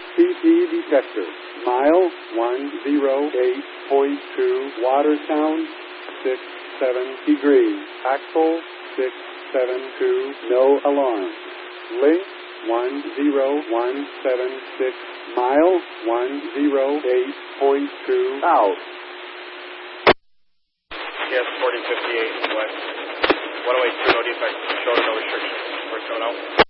CP detector. Mile 108.2, Watertown, 67 degrees. Axle 672, no alarm. Link 10176, mile 108.2, out. Yes, 4058 west. 108.2, no defect. Shoulder, no restriction. We're coming out.